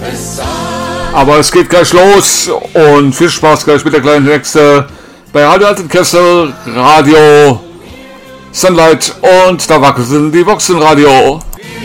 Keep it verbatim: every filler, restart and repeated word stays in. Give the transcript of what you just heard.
Aber es geht gleich los und viel Spaß gleich mit der kleinen Hexe bei Radio Altenkessel, Radio Sunlight und da wackeln die Boxenradio.